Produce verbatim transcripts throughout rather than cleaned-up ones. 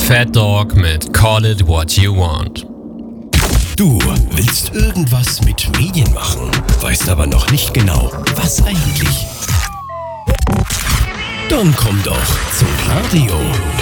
Fat Dog mit Call It What You Want. Du willst irgendwas mit Medien machen, weißt aber noch nicht genau, was eigentlich. Dann komm doch zum Radio.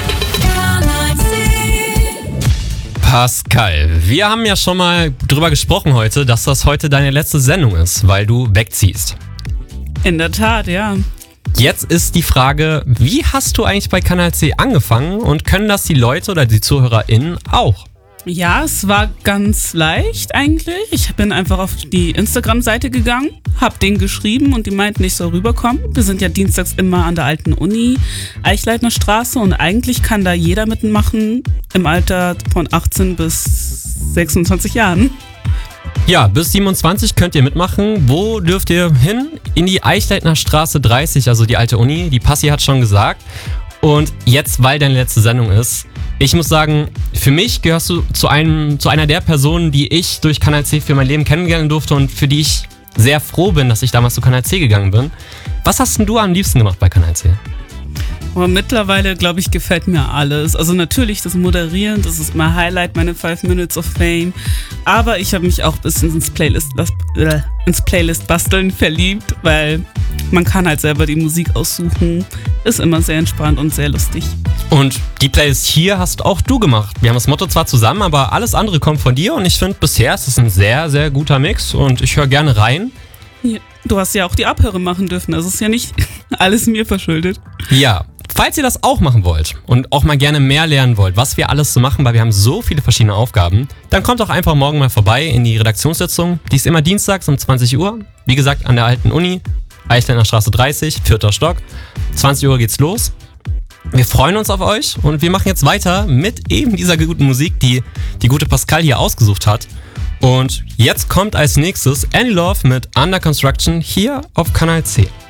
Pascal, wir haben ja schon mal drüber gesprochen heute, dass das heute deine letzte Sendung ist, weil du wegziehst. In der Tat, ja. Jetzt ist die Frage, wie hast du eigentlich bei Kanal C angefangen und können das die Leute oder die ZuhörerInnen auch? Ja, es war ganz leicht eigentlich. Ich bin einfach auf die Instagram-Seite gegangen, hab denen geschrieben und die meinten, ich soll rüberkommen. Wir sind ja dienstags immer an der alten Uni, Eichleitner Straße, und eigentlich kann da jeder mitmachen im Alter von achtzehn bis sechsundzwanzig Jahren. Ja, bis siebenundzwanzig könnt ihr mitmachen. Wo dürft ihr hin? In die Eichleitner Straße dreißig, also die alte Uni. Die Passi hat schon gesagt. Und jetzt, weil deine letzte Sendung ist, ich muss sagen, für mich gehörst du zu einem, zu einer der Personen, die ich durch Kanal C für mein Leben kennenlernen durfte und für die ich sehr froh bin, dass ich damals zu Kanal C gegangen bin. Was hast denn du am liebsten gemacht bei Kanal C? Aber mittlerweile, glaube ich, gefällt mir alles. Also natürlich das Moderieren, das ist mein Highlight, meine Five Minutes of Fame. Aber ich habe mich auch ein bisschen ins Playlist, äh, ins Playlist basteln verliebt, weil man kann halt selber die Musik aussuchen. Ist immer sehr entspannt und sehr lustig. Und die Playlist hier hast auch du gemacht. Wir haben das Motto zwar zusammen, aber alles andere kommt von dir und ich finde, bisher ist es ein sehr, sehr guter Mix und ich höre gerne rein. Ja, du hast ja auch die Abhöre machen dürfen, das ist ja nicht alles mir verschuldet. Ja. Falls ihr das auch machen wollt und auch mal gerne mehr lernen wollt, was wir alles so machen, weil wir haben so viele verschiedene Aufgaben, dann kommt doch einfach morgen mal vorbei in die Redaktionssitzung. Die ist immer dienstags um zwanzig Uhr. Wie gesagt, an der alten Uni, Eichleitner Straße dreißig, vierter Stock. zwanzig Uhr geht's los. Wir freuen uns auf euch und wir machen jetzt weiter mit eben dieser guten Musik, die die gute Pascal hier ausgesucht hat. Und jetzt kommt als nächstes Annie Love mit Under Construction hier auf Kanal C.